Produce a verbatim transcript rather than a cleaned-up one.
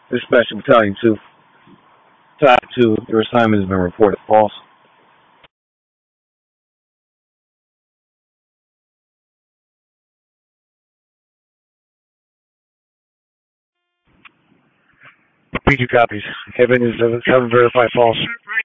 Dispatch Battalion two. Top two, your assignment has been reported false. P two copies. Evan is seven verified false.